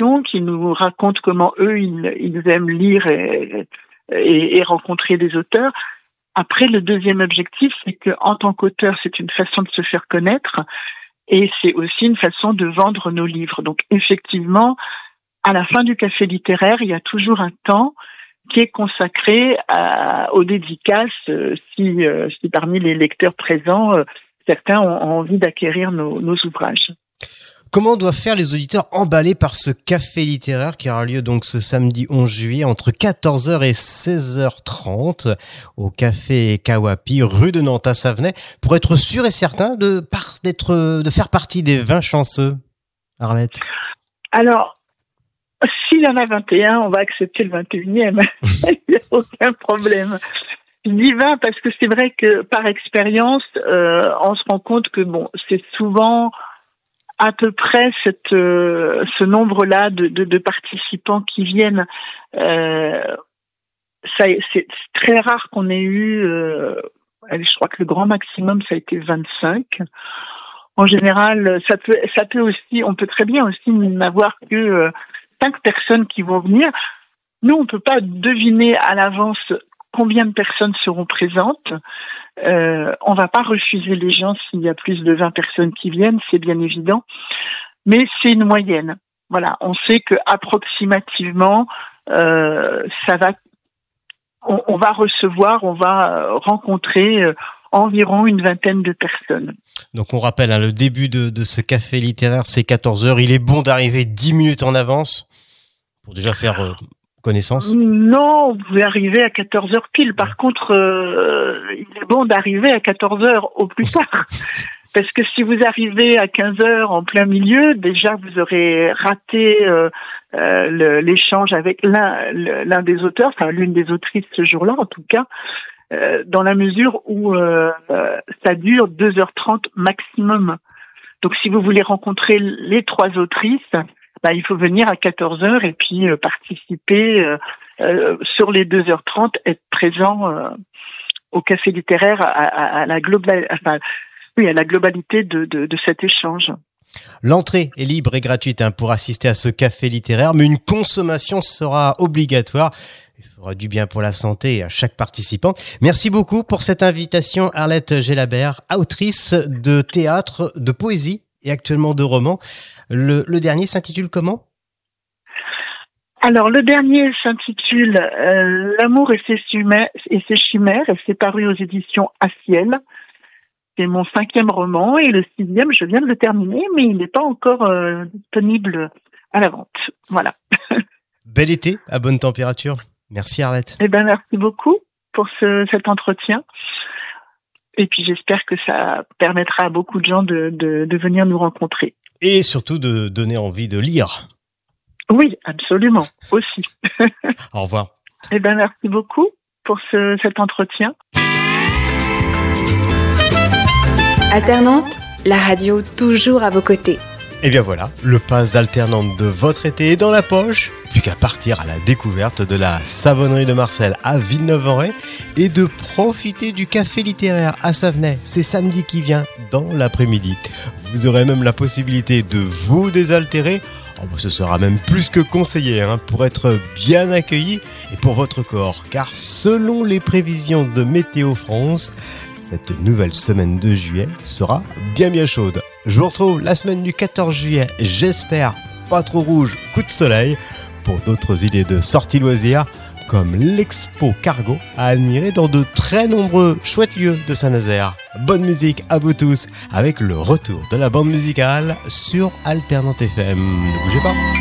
conversation, qui nous racontent comment eux, ils aiment lire et rencontrer des auteurs. Après, le deuxième objectif, c'est que en tant qu'auteur, c'est une façon de se faire connaître et c'est aussi une façon de vendre nos livres. Donc, effectivement, à la fin du café littéraire, il y a toujours un temps qui est consacré aux dédicaces si parmi les lecteurs présents, certains ont envie d'acquérir nos ouvrages. Comment doivent faire les auditeurs emballés par ce café littéraire qui aura lieu donc ce samedi 11 juillet entre 14h et 16h30 au café Kawapi, rue de Nantes à Savenay, pour être sûr et certain de faire partie des 20 chanceux, Arlette? Alors, s'il y en a 21, on va accepter le 21e. Il n'y a aucun problème. Je dis 20 parce que c'est vrai que par expérience, on se rend compte que c'est souvent à peu près ce nombre-là de participants qui viennent. C'est très rare qu'on ait eu, je crois que le grand maximum ça a été 25. En général, ça peut aussi, on peut très bien aussi n'avoir que 5 personnes qui vont venir. Nous, on peut pas deviner à l'avance combien de personnes seront présentes. On va pas refuser les gens s'il y a plus de 20 personnes qui viennent, c'est bien évident. Mais c'est une moyenne. Voilà, on sait que approximativement, on va rencontrer environ une vingtaine de personnes. Donc on rappelle, le début de ce café littéraire, c'est 14h. Il est bon d'arriver 10 minutes en avance pour déjà faire connaissance. Non, vous pouvez arriver à 14h pile. Par contre, il est bon d'arriver à 14h au plus tard. Parce que si vous arrivez à 15h en plein milieu, déjà vous aurez raté l'échange avec l'un des auteurs, enfin l'une des autrices ce jour-là en tout cas, dans la mesure où ça dure 2h30 maximum. Donc si vous voulez rencontrer les 3 autrices, il faut venir à 14h et puis participer sur les 2h30, être présent au café littéraire à la globalité de cet échange. L'entrée est libre et gratuite pour assister à ce café littéraire, mais une consommation sera obligatoire. Il fera du bien pour la santé à chaque participant. Merci beaucoup pour cette invitation, Arlette Gélabert, autrice de théâtre, de poésie et actuellement de romans. Le dernier s'intitule comment ? Alors, le dernier s'intitule L'amour et ses chimères et c'est paru aux éditions Aciel. C'est mon 5e roman et le 6e, je viens de le terminer, mais il n'est pas encore disponible à la vente. Voilà. Bel été, à bonne température. Merci Arlette. Merci beaucoup pour cet entretien. Et puis j'espère que ça permettra à beaucoup de gens de venir nous rencontrer. Et surtout de donner envie de lire. Oui, absolument, aussi. Au revoir. Merci beaucoup pour cet entretien. Alternante, la radio toujours à vos côtés. Et bien voilà, le pass d'alternante de votre été est dans la poche. Plus qu'à partir à la découverte de la Savonnerie de Marcel à Villeneuve-en-Ré et de profiter du café littéraire à Savenay. C'est samedi qui vient dans l'après-midi. Vous aurez même la possibilité de vous désaltérer. Ce sera même plus que conseillé pour être bien accueilli et pour votre corps. Car selon les prévisions de Météo France, cette nouvelle semaine de juillet sera bien chaude. Je vous retrouve la semaine du 14 juillet, j'espère pas trop rouge, coup de soleil, pour d'autres idées de sorties loisirs, comme l'Expo Cargo à admirer dans de très nombreux chouettes lieux de Saint-Nazaire. Bonne musique à vous tous, avec le retour de la bande musicale sur Alternante FM. Ne bougez pas.